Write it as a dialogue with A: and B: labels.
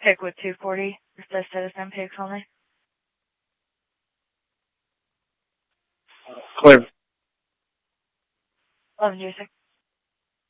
A: Pick with 240, the citizen pigs only.
B: Clear.
A: 11 J6.